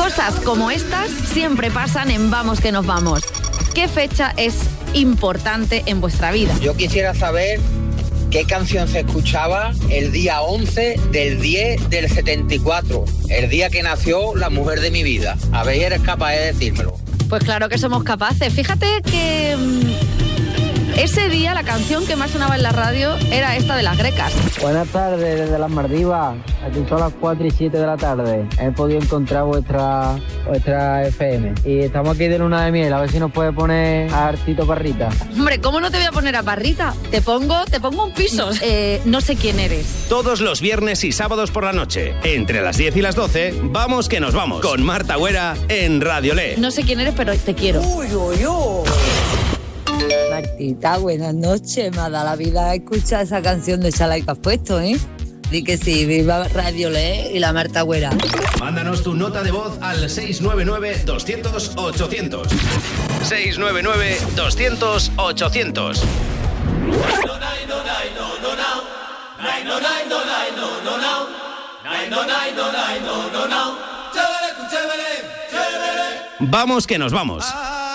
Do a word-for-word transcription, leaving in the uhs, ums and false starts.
Cosas como estas siempre pasan en Vamos que nos vamos. ¿Qué fecha es importante en vuestra vida? Yo quisiera saber qué canción se escuchaba el día once del diez del setenta y cuatro, el día que nació la mujer de mi vida. A ver, eres capaz de decírmelo. Pues claro que somos capaces. Fíjate que mmm, ese día la canción que más sonaba en la radio era esta de Las Grecas. Buenas tardes desde las Maldivas. Aquí son las cuatro y siete de la tarde. He podido encontrar vuestra, vuestra F M. Y estamos aquí de luna de miel. A ver si nos puede poner a Artito Parrita. Hombre, ¿cómo no te voy a poner a Parrita? Te pongo, te pongo un piso. Eh, no sé quién eres. Todos los viernes y sábados por la noche, entre las diez y las doce, Vamos que nos vamos. Con Marta Güera en Radio Le. No sé quién eres, pero te quiero. Uy, uy, uy. Martita, buenas noches. Me ha dado la vida escuchar esa canción de Chalai que has puesto, ¿eh? Di que sí, viva Radio Le y la Marta Güera. Mándanos tu nota de voz al seis nueve nueve, doscientos, ochocientos. seis nueve nueve, doscientos, ochocientos. Vamos que nos vamos.